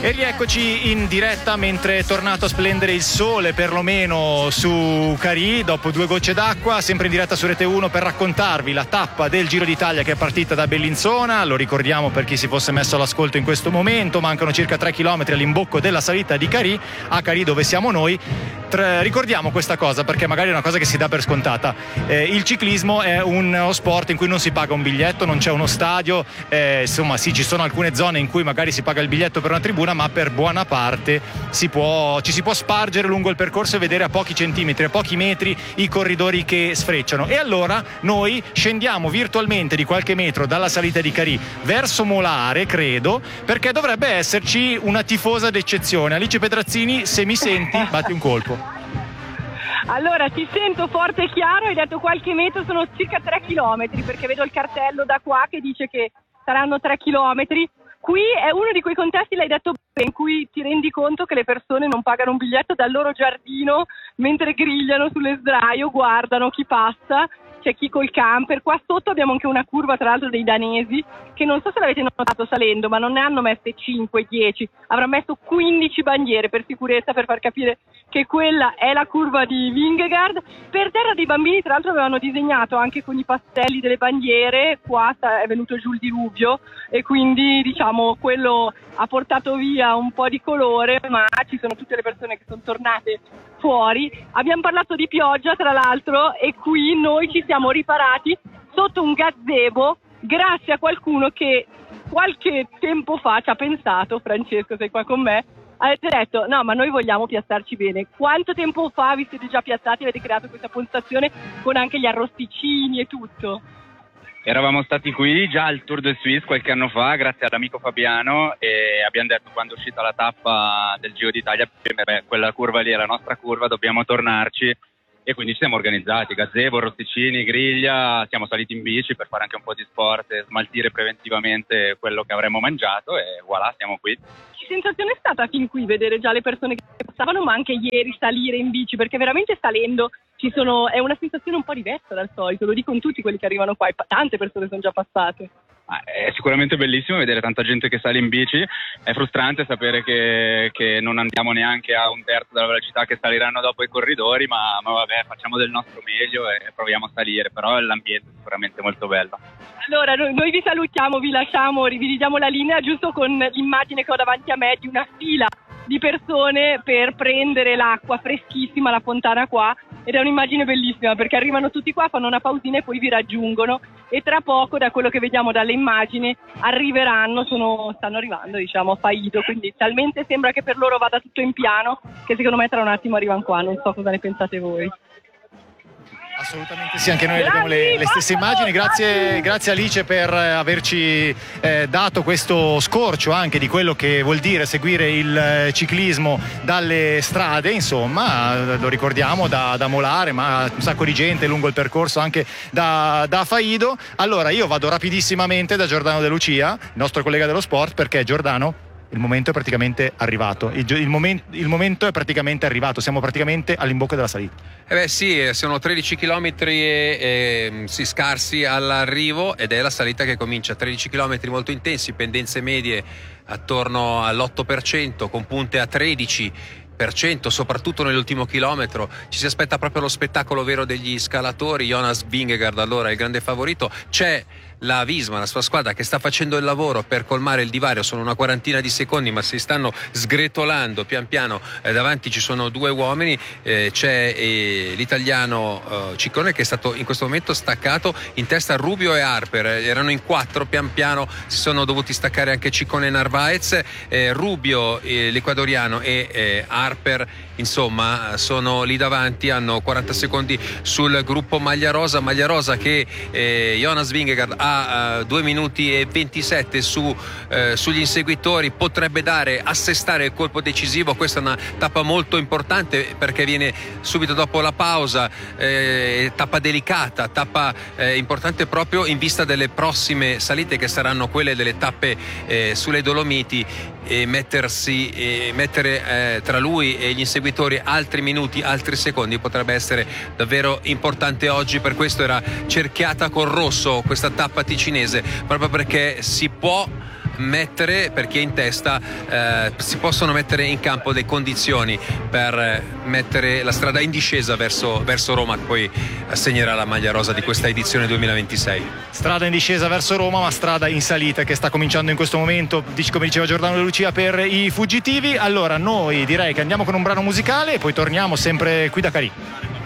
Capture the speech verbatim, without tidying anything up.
E rieccoci in diretta mentre è tornato a splendere il sole, perlomeno su Carì, dopo due gocce d'acqua, sempre in diretta su Rete uno per raccontarvi la tappa del Giro d'Italia che è partita da Bellinzona. Lo ricordiamo per chi si fosse messo all'ascolto in questo momento, mancano circa tre chilometri all'imbocco della salita di Carì, a Carì dove siamo noi. Tre, ricordiamo questa cosa perché magari è una cosa che si dà per scontata. Eh, il ciclismo è uno sport in cui non si paga un biglietto, non c'è uno stadio, eh, insomma sì, ci sono alcune zone in cui magari si paga il biglietto per una tribuna, ma per buona parte si può, ci si può spargere lungo il percorso e vedere a pochi centimetri, a pochi metri i corridori che sfrecciano. E allora noi scendiamo virtualmente di qualche metro dalla salita di Carì verso Molare, credo, perché dovrebbe esserci una tifosa d'eccezione. Alice Pedrazzini, se mi senti, batti un colpo. Allora, ti sento forte e chiaro, hai detto qualche metro, sono circa tre chilometri, perché vedo il cartello da qua che dice che saranno tre chilometri. Qui è uno di quei contesti, l'hai detto bene, in cui ti rendi conto che le persone non pagano un biglietto dal loro giardino mentre grigliano sulle sdraio, guardano chi passa, c'è chi col camper. Qua sotto abbiamo anche una curva, tra l'altro, dei danesi, che non so se l'avete notato salendo, ma non ne hanno messe cinque, dieci, avrà messo quindici bandiere per sicurezza, per far capire che quella è la curva di Vingegaard. Per terra dei bambini, tra l'altro, avevano disegnato anche con i pastelli delle bandiere, qua è venuto giù il diluvio e quindi diciamo quello ha portato via un po' di colore, ma ci sono tutte le persone che sono tornate fuori. Abbiamo parlato di pioggia, tra l'altro, e qui noi ci siamo riparati sotto un gazebo grazie a qualcuno che qualche tempo fa ci ha pensato. Francesco, sei qua con me, avete detto no, ma noi vogliamo piazzarci bene. Quanto tempo fa vi siete già piazzati e avete creato questa postazione con anche gli arrosticini e tutto? Eravamo stati qui già al Tour de Suisse qualche anno fa grazie all'amico Fabiano e abbiamo detto, quando è uscita la tappa del Giro d'Italia, beh, quella curva lì è la nostra curva, dobbiamo tornarci, e quindi ci siamo organizzati, gazebo, arrosticini, griglia, siamo saliti in bici per fare anche un po' di sport e smaltire preventivamente quello che avremmo mangiato e voilà, siamo qui. Che sensazione è stata fin qui vedere già le persone che passavano, ma anche ieri salire in bici, perché veramente salendo ci sono, è una sensazione un po' diversa dal solito, lo dicono tutti quelli che arrivano qua e tante persone sono già passate. È sicuramente bellissimo vedere tanta gente che sale in bici, è frustrante sapere che, che non andiamo neanche a un terzo della velocità che saliranno dopo i corridori, ma, ma vabbè, facciamo del nostro meglio e proviamo a salire, però l'ambiente è sicuramente molto bello. Allora noi, noi vi salutiamo, vi lasciamo, ridividiamo la linea giusto con l'immagine che ho davanti a me di una fila di persone per prendere l'acqua freschissima, la fontana qua, ed è un'immagine bellissima perché arrivano tutti qua, fanno una pausina e poi vi raggiungono, e tra poco, da quello che vediamo dalle immagini, arriveranno, sono, stanno arrivando diciamo a Faido, quindi talmente sembra che per loro vada tutto in piano che secondo me tra un attimo arrivano qua, non so cosa ne pensate voi. Assolutamente sì, anche noi abbiamo le, le stesse immagini. Grazie, grazie Alice per averci eh, dato questo scorcio anche di quello che vuol dire seguire il ciclismo dalle strade, insomma, lo ricordiamo da, da Molare, ma un sacco di gente lungo il percorso anche da, da Faido. Allora io vado rapidissimamente da Giordano De Lucia, il nostro collega dello sport, perché Giordano, il momento è praticamente arrivato, il, il, moment, il momento è praticamente arrivato, siamo praticamente all'imbocco della salita. Eh beh sì, sono tredici chilometri e, e, sì, scarsi all'arrivo, ed è la salita che comincia, tredici chilometri molto intensi, pendenze medie attorno all'otto per cento, con punte a tredici per cento, soprattutto nell'ultimo chilometro. Ci si aspetta proprio lo spettacolo vero degli scalatori. Jonas Vingegaard allora è il grande favorito, c'è la Visma, la sua squadra, che sta facendo il lavoro per colmare il divario, sono una quarantina di secondi ma si stanno sgretolando pian piano, eh, davanti ci sono due uomini, eh, c'è eh, l'italiano eh, Ciccone che è stato in questo momento staccato, in testa Rubio e Harper, eh, erano in quattro, pian piano si sono dovuti staccare anche Ciccone e Narvaez, eh, Rubio eh, l'ecuadoriano e eh, Harper insomma sono lì davanti, hanno quaranta secondi sul gruppo maglia rosa, maglia rosa che eh, Jonas Vingegaard ha uh, due minuti e ventisette su, uh, sugli inseguitori, potrebbe dare, assestare il colpo decisivo. Questa è una tappa molto importante perché viene subito dopo la pausa, eh, tappa delicata, tappa eh, importante proprio in vista delle prossime salite che saranno quelle delle tappe eh, sulle Dolomiti, e mettersi e mettere eh, tra lui e gli inseguitori altri minuti, altri secondi potrebbe essere davvero importante oggi. Per questo era cerchiata col rosso questa tappa ticinese, proprio perché si può mettere, per chi è in testa, eh, si possono mettere in campo le condizioni per mettere la strada in discesa verso, verso Roma, che poi assegnerà la maglia rosa di questa edizione duemilaventisei. Strada in discesa verso Roma, ma strada in salita che sta cominciando in questo momento, come diceva Giordano De Lucia, per i fuggitivi. Allora noi direi che andiamo con un brano musicale e poi torniamo sempre qui da Carì.